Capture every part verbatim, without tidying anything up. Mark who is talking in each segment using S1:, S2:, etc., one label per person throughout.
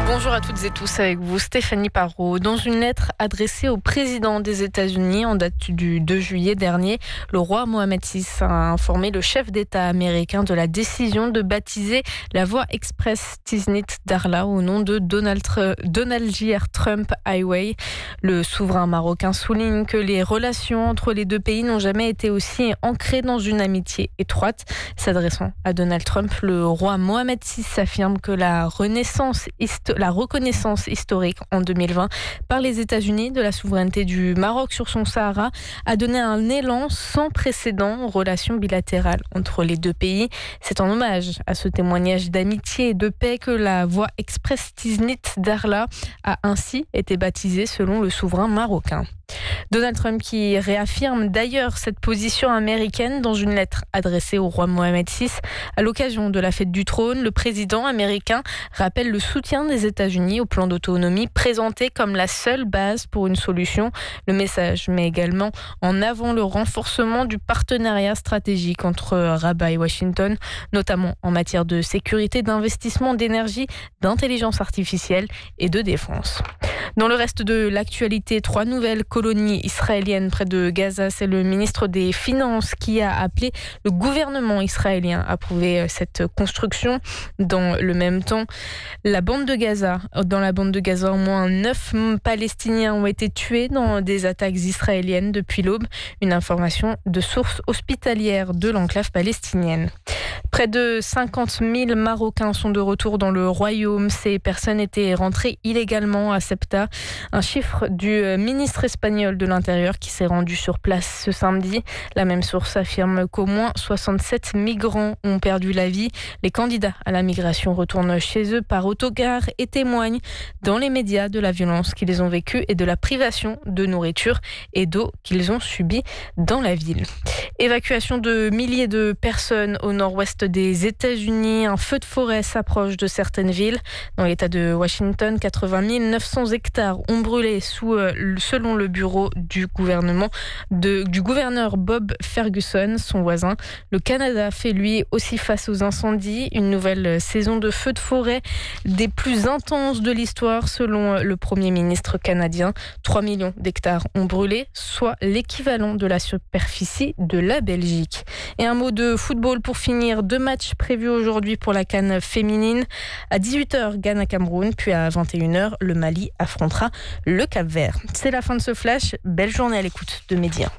S1: Bonjour à toutes et tous, avec vous Stéphanie Parot. Dans une lettre adressée au président des États-Unis en date du deux juillet dernier, le roi Mohammed six a informé le chef d'État américain de la décision de baptiser la voie express Tiznit-Darla au nom de Donald, Donald J R Trump Highway. Le souverain marocain souligne que les relations entre les deux pays n'ont jamais été aussi ancrées dans une amitié étroite. S'adressant à Donald Trump, le roi Mohammed six affirme que la renaissance historique la reconnaissance historique en deux mille vingt par les États-Unis de la souveraineté du Maroc sur son Sahara a donné un élan sans précédent aux relations bilatérales entre les deux pays. C'est en hommage à ce témoignage d'amitié et de paix que la voie express Tiznit-Darla a ainsi été baptisée selon le souverain marocain. Donald Trump qui réaffirme d'ailleurs cette position américaine dans une lettre adressée au roi Mohammed six. À l'occasion de la fête du trône, le président américain rappelle le soutien des États-Unis au plan d'autonomie présenté comme la seule base pour une solution. Le message met également en avant le renforcement du partenariat stratégique entre Rabat et Washington, notamment en matière de sécurité, d'investissement, d'énergie, d'intelligence artificielle et de défense. Dans le reste de l'actualité, trois nouvelles colonies israéliennes près de Gaza. C'est le ministre des Finances qui a appelé le gouvernement israélien à approuver cette construction. Dans le même temps, la bande de Gaza, dans la bande de Gaza, au moins neuf Palestiniens ont été tués dans des attaques israéliennes depuis l'aube. Une information de sources hospitalières de l'enclave palestinienne. Près de cinquante mille Marocains sont de retour dans le royaume. Ces personnes étaient rentrées illégalement à Ceuta. Un chiffre du ministre espagnol de l'Intérieur qui s'est rendu sur place ce samedi. La même source affirme qu'au moins soixante-sept migrants ont perdu la vie. Les candidats à la migration retournent chez eux par autocar et témoignent dans les médias de la violence qu'ils ont vécue et de la privation de nourriture et d'eau qu'ils ont subie dans la ville. Évacuation de milliers de personnes au nord-ouest des États-Unis. Un feu de forêt s'approche de certaines villes. Dans l'État de Washington, quatre-vingt mille neuf cents hectares ont brûlé sous, euh, selon le bureau du gouvernement de, du gouverneur Bob Ferguson, son voisin. Le Canada fait lui aussi face aux incendies. Une nouvelle saison de feux de forêt des plus intenses de l'histoire, selon le Premier ministre canadien. trois millions d'hectares ont brûlé, soit l'équivalent de la superficie de la Belgique. Et un mot de football pour finir. Deux matchs prévus aujourd'hui pour la CAN féminine. À dix-huit heures, Ghana-Cameroun, puis à vingt et une heures, le Mali affrontera le Cap-Vert. C'est la fin de ce flash. Belle journée à l'écoute de Média.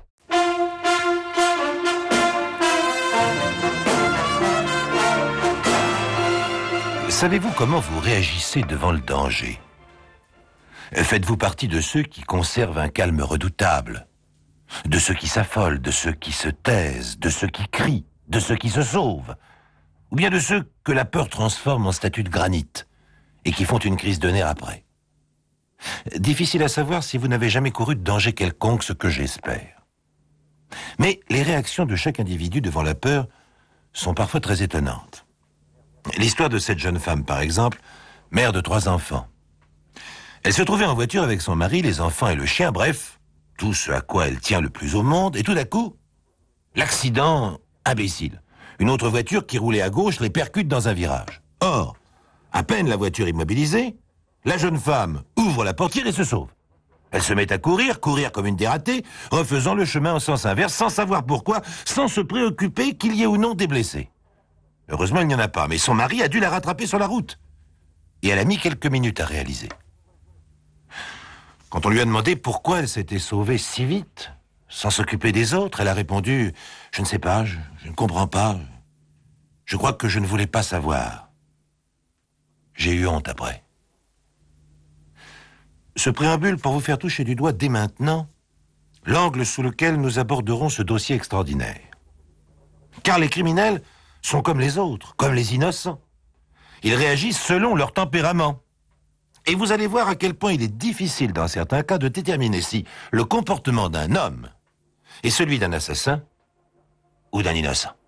S2: Savez-vous comment vous réagissez devant le danger ? Faites-vous partie de ceux qui conservent un calme redoutable ? De ceux qui s'affolent, de ceux qui se taisent, de ceux qui crient, de ceux qui se sauvent, ou bien de ceux que la peur transforme en statue de granit et qui font une crise de nerfs après. Difficile à savoir si vous n'avez jamais couru de danger quelconque, ce que j'espère. Mais les réactions de chaque individu devant la peur sont parfois très étonnantes. L'histoire de cette jeune femme, par exemple, mère de trois enfants. Elle se trouvait en voiture avec son mari, les enfants et le chien, bref, tout ce à quoi elle tient le plus au monde, et tout d'un coup, l'accident imbécile. Une autre voiture qui roulait à gauche les percute dans un virage. Or, à peine la voiture immobilisée, la jeune femme ouvre la portière et se sauve. Elle se met à courir, courir comme une dératée, refaisant le chemin en sens inverse, sans savoir pourquoi, sans se préoccuper qu'il y ait ou non des blessés. Heureusement, il n'y en a pas, mais son mari a dû la rattraper sur la route. Et elle a mis quelques minutes à réaliser. Quand on lui a demandé pourquoi elle s'était sauvée si vite, sans s'occuper des autres, elle a répondu « Je ne sais pas, je, je ne comprends pas. Je crois que je ne voulais pas savoir. » J'ai eu honte après. Ce préambule pour vous faire toucher du doigt dès maintenant l'angle sous lequel nous aborderons ce dossier extraordinaire. Car les criminels sont comme les autres, comme les innocents. Ils réagissent selon leur tempérament. Et vous allez voir à quel point il est difficile dans certains cas de déterminer si le comportement d'un homme est celui d'un assassin ou d'un innocent.